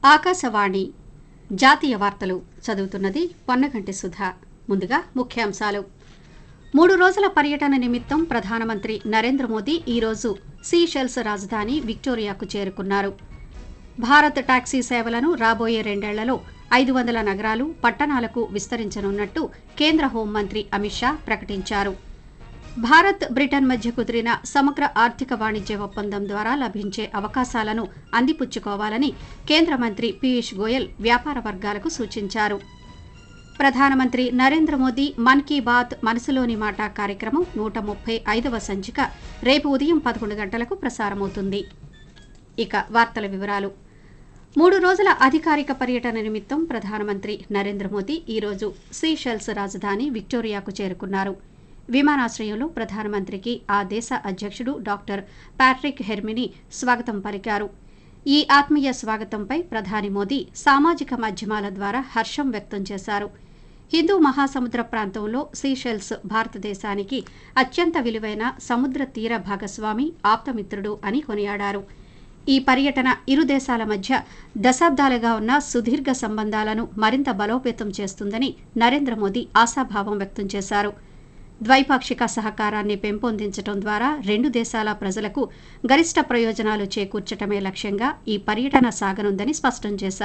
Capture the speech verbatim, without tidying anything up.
ఆకాశవాణి జాతీయ వార్తలు చదువుతున్నది పొన్నగంటి సుధా. ముందుగా ముఖ్యాంశాలు. మూడు రోజుల పర్యటన నిమిత్తం ప్రధానమంత్రి నరేంద్ర మోదీ ఈరోజు సీషెల్స్ రాజధాని విక్టోరియాకు చేరుకున్నారు. భారత్ టాక్సీ సేవలను రాబోయే రెండేళ్లలో ఐదు వందల నగరాలు, పట్టణాలకు విస్తరించనున్నట్టు కేంద్ర హోంమంత్రి అమిత్ షా ప్రకటించారు. భారత్, బ్రిటన్ మధ్య కుదిరిన సమగ్ర ఆర్థిక వాణిజ్య ఒప్పందం ద్వారా లభించే అవకాశాలను అందిపుచ్చుకోవాలని కేంద్ర మంత్రి పీయూష్ గోయల్ వ్యాపార వర్గాలకు సూచించారు. ప్రధానమంత్రి నరేంద్ర మోదీ మన్ కీ బాత్ మనసులోని మాట కార్యక్రమం నూట ముప్పై ఐదవ సంచిక రేపు ఉదయం పదకొండు గంటలకు ప్రసారమవుతుంది. ఇక వార్తల వివరాలు. మూడు రోజుల అధికారిక పర్యటన నిమిత్తం ప్రధానమంత్రి నరేంద్ర మోదీ ఈరోజు సీషెల్స్ రాజధాని విక్టోరియాకు చేరుకున్నారు. విమానాశ్రయంలో ప్రధానమంత్రికి ఆ దేశ అధ్యక్షుడు డాక్టర్ ప్యాట్రిక్ హెర్మినీ స్వాగతం పలికారు. ఈ ఆత్మీయ స్వాగతంపై ప్రధాని మోదీ సామాజిక మాధ్యమాల ద్వారా హర్షం వ్యక్తం చేశారు. హిందూ మహాసముద్ర ప్రాంతంలో సీషెల్స్ భారతదేశానికి అత్యంత విలువైన సముద్ర తీర భాగస్వామి, ఆప్తమిత్రుడు అని కొనియాడారు. ఈ పర్యటన ఇరు దేశాల మధ్య దశాబ్దాలుగా ఉన్న సుదీర్ఘ సంబంధాలను మరింత బలోపేతం చేస్తుందని నరేంద్ర మోదీ ఆశాభావం వ్యక్తం చేశారు. ద్వైపాక్షిక సహకారాన్ని పెంపొందించడం ద్వారా రెండు దేశాల ప్రజలకు గరిష్ట ప్రయోజనాలు చేకూర్చటమే లక్ష్యంగా ఈ పర్యటన సాగనుందని స్పష్టం చేశారు.